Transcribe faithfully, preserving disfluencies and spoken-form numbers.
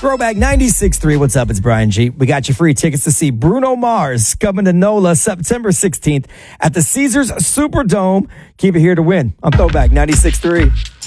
Throwback ninety-six point three. What's up? It's Brian G. We got you free tickets to see Bruno Mars coming to NOLA September sixteenth at the Caesars Superdome. Keep it here to win on Throwback ninety-six point three.